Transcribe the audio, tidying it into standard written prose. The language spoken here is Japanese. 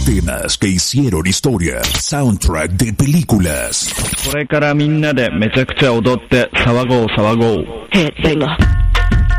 Temas que hicieron historia. Soundtrack de películas. これからみんなでめちゃくちゃ踊って騒ごう騒ごう。 Hey, venga.